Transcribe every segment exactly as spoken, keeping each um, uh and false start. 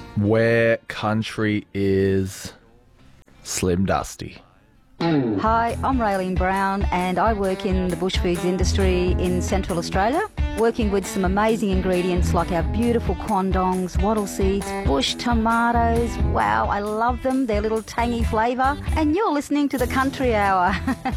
Where country is Slim Dusty. Hi, I'm Raylene Brown and I work in the bush foods industry in Central Australia, working with some amazing ingredients like our beautiful quandongs, wattle seeds, bush tomatoes. Wow, I love them, their little tangy flavour. And you're listening to the Country Hour.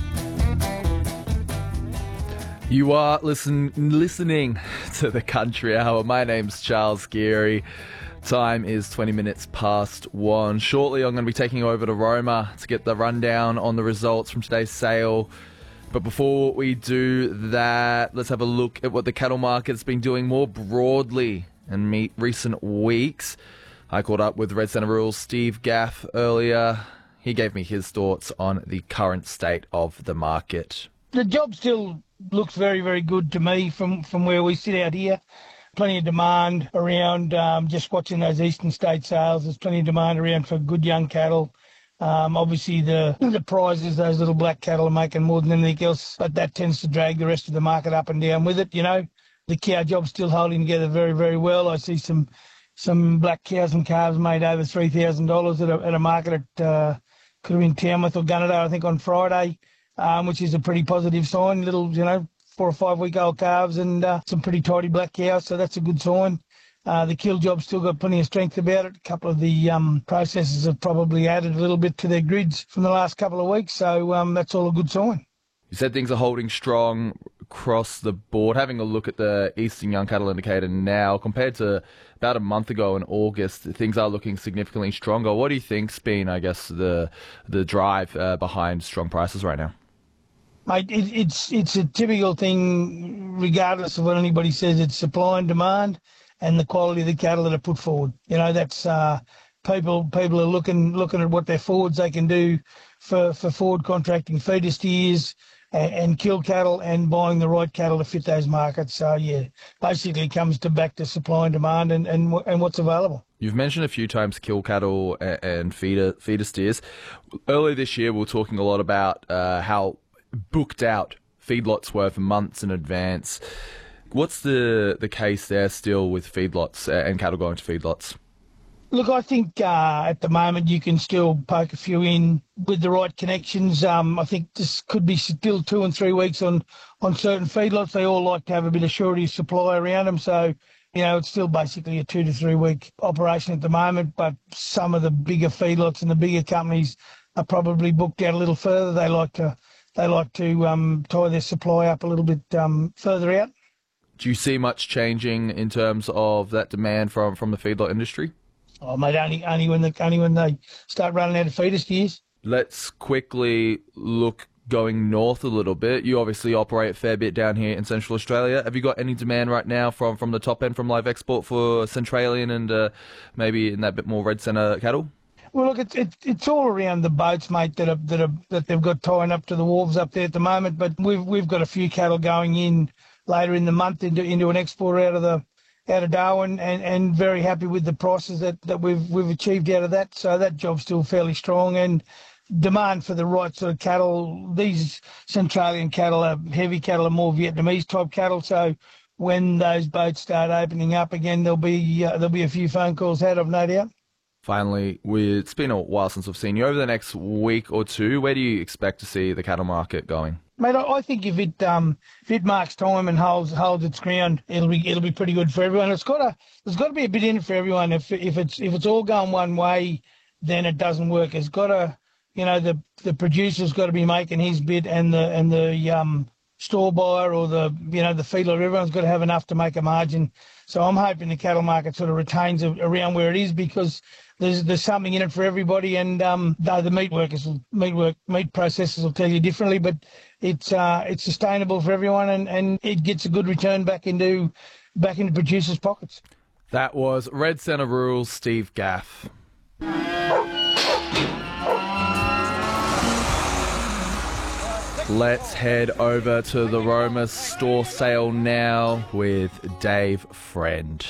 You are listen, listening to the Country Hour. My name's Charles Geary. Time is twenty minutes past one. Shortly, I'm going to be taking over to Roma to get the rundown on the results from today's sale. But before we do that, let's have a look at what the cattle market's been doing more broadly in me- recent weeks. I caught up with Red Centre Rural's Steve Gaff earlier. He gave me his thoughts on the current state of the market. The job still looks very, very good to me from, from where we sit out here. Plenty of demand around, um, just watching those eastern state sales. There's plenty of demand around for good young cattle. Um, obviously, the the prizes, those little black cattle are making more than anything else, but that tends to drag the rest of the market up and down with it, you know. The cow job's still holding together very, very well. I see some some black cows and calves made over three thousand dollars at a, at a market at, uh, could have been Tamworth or Gunnedah, I think, on Friday, um, which is a pretty positive sign. Little, you know, four or five week old calves and uh, some pretty tidy black cows, so that's a good sign. Uh, the kill job's still got plenty of strength about it. A couple of the um, processors have probably added a little bit to their grids from the last couple of weeks, so um, that's all a good sign. You said things are holding strong across the board. Having a look at the Eastern Young Cattle Indicator now, compared to about a month ago in August, things are looking significantly stronger. What do you think's been, I guess, the the drive uh, behind strong prices right now? Mate, it, it's it's a typical thing, regardless of what anybody says. It's supply and demand, and the quality of the cattle that are put forward. You know, that's uh, people people are looking looking at what their forwards they can do for, for forward contracting feeder steers and, and kill cattle, and buying the right cattle to fit those markets. So yeah, basically it comes to back to supply and demand and and, and what's available. You've mentioned a few times kill cattle and, and feeder feeder steers. Earlier this year, we were talking a lot about uh, how booked out feedlots were for months in advance. What's the the case there still with feedlots and cattle going to feedlots? Look, I think uh, at the moment you can still poke a few in with the right connections. Um, I think this could be still two and three weeks on, on certain feedlots. They all like to have a bit of surety of supply around them. So, you know, it's still basically a two to three week operation at the moment. But some of the bigger feedlots and the bigger companies are probably booked out a little further. They like to They like to um, tie their supply up a little bit um, further out. Do you see much changing in terms of that demand from, from the feedlot industry? Oh, mate, only only when the only when they start running out of feeder steers. Let's quickly look going north a little bit. You obviously operate a fair bit down here in Central Australia. Have you got any demand right now from, from the top end from live export for Centralian and uh, maybe in that bit more red centre cattle? Well, look, it's it, it's all around the boats, mate, that are, that are that they've got tying up to the wharves up there at the moment. But we've we've got a few cattle going in later in the month into into an export out of the out of Darwin, and, and very happy with the prices that, that we've we've achieved out of that. So that job's still fairly strong, and demand for the right sort of cattle. These Centralian cattle are heavy cattle, are more Vietnamese type cattle. So when those boats start opening up again, there'll be uh, there'll be a few phone calls had, I've no doubt. Finally, we, it's been a while since we've seen you. Over the next week or two, where do you expect to see the cattle market going? Mate, I think if it um if it marks time and holds holds its ground, it'll be it'll be pretty good for everyone. It's got to there's got to be a bit in it for everyone. If if it's if it's all going one way, then it doesn't work. It's got to, you know, the the producer's got to be making his bit, and the and the um store buyer or the you know the feedlot, everyone's got to have enough to make a margin. So I'm hoping the cattle market sort of retains around where it is, because there's there's something in it for everybody. And um, though the meat workers, will, meat work, meat processors will tell you differently, but it's uh, it's sustainable for everyone, and, and it gets a good return back into back into producers' pockets. That was Red Centre Rural's Steve Gaff. Let's head over to the Roma store sale now with Dave Friend.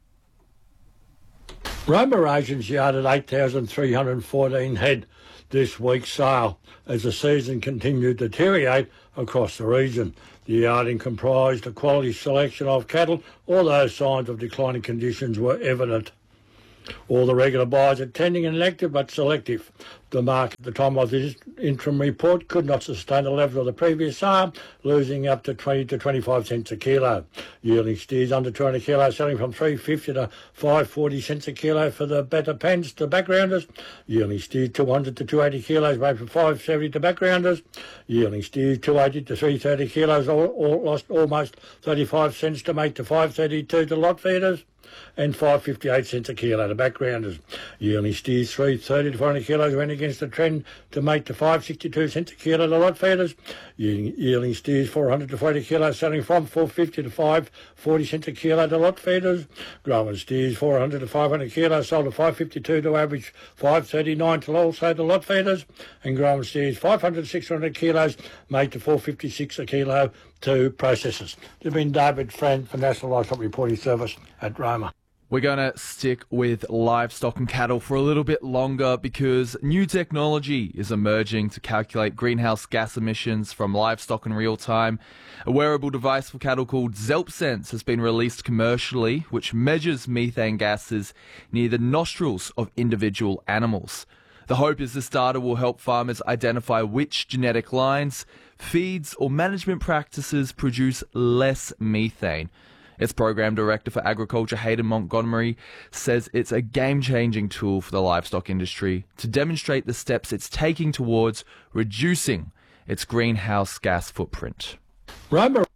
Roma Asians yarded eight thousand three hundred fourteen head this week's sale as the season continued to deteriorate across the region. The yarding comprised a quality selection of cattle, although signs of declining conditions were evident. All the regular buyers attending and active but selective. The market at the time of this interim report could not sustain the level of the previous sale, losing up to twenty to twenty-five cents a kilo. Yearling steers under two hundred kilos selling from three fifty to five forty cents a kilo for the better pens to backgrounders. Yearling steers two hundred to two eighty kilos made from five seventy to backgrounders. Yearling steers two eighty to three thirty kilos all, all lost almost thirty-five cents to make to five thirty-two to lot feeders, and five fifty-eight cents a kilo to backgrounders. Yearling steers three thirty to four hundred kilos went against the trend to make to five sixty-two cents a kilo to lot feeders. Yearling steers four hundred to four hundred kilos selling from four fifty to five forty cents a kilo to lot feeders. Growing steers four hundred to five hundred kilos sold to five fifty-two to average five thirty-nine to also to lot feeders. And growing steers five hundred to six hundred kilos made to four fifty-six a kilo to processors. There's been David Friend for National Livestock Reporting Service at Roma. We're going to stick with livestock and cattle for a little bit longer because new technology is emerging to calculate greenhouse gas emissions from livestock in real time. A wearable device for cattle called ZelpSense has been released commercially, which measures methane gases near the nostrils of individual animals. The hope is this data will help farmers identify which genetic lines, feeds or management practices produce less methane. Its program director for agriculture, Hayden Montgomery, says it's a game-changing tool for the livestock industry to demonstrate the steps it's taking towards reducing its greenhouse gas footprint. Roma